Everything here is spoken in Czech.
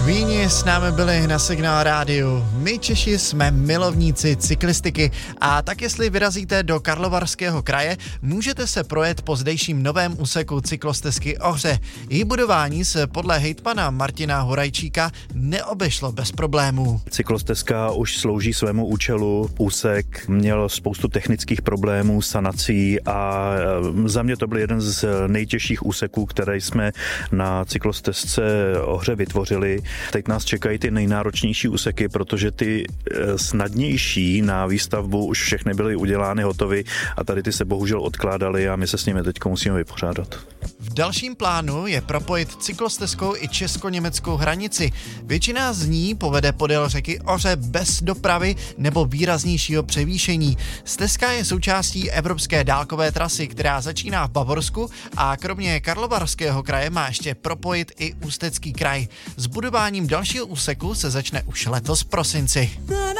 Víni s námi byli na Signál rádiu. My Češi jsme milovníci cyklistiky a tak jestli vyrazíte do Karlovarského kraje, můžete se projet po zdejším novém úseku cyklostezky Ohře. Její budování se podle hejtmana Martina Horajčíka neobešlo bez problémů. Cyklostezka už slouží svému účelu. Úsek měl spoustu technických problémů, sanací a za mě to byl jeden z nejtěžších úseků, které jsme na cyklostezce Ohře vytvořili. Teď nás čekají ty nejnáročnější úseky, protože ty snadnější na výstavbu už všechny byly udělány, hotovy a tady ty se bohužel odkládaly a my se s nimi teď musíme vypořádat. V dalším plánu je propojit cyklostezkou i česko-německou hranici. Většina z ní povede podél řeky Ohře bez dopravy nebo výraznějšího převýšení. Stezka je součástí evropské dálkové trasy, která začíná v Bavorsku a kromě Karlovarského kraje má ještě propojit i Ústecký kraj. S budováním dalšího úseku se začne už letos v prosinci.